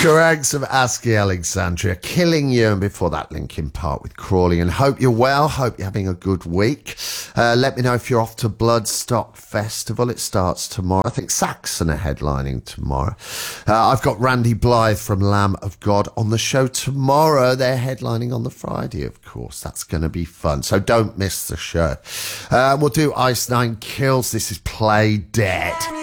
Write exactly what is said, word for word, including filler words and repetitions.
Correct, some ASCII Alexandria, Killing You, and before that Linkin Park with Crawling. And hope you're well, hope you're having a good week. Uh, let me know if you're off to Bloodstock Festival. It starts tomorrow. I think Saxon are headlining tomorrow. Uh, I've got Randy Blythe from Lamb of God on the show tomorrow. They're headlining on the Friday, of course. That's going to be fun, so don't miss the show. Uh, we'll do Ice Nine Kills. This is Play Dead.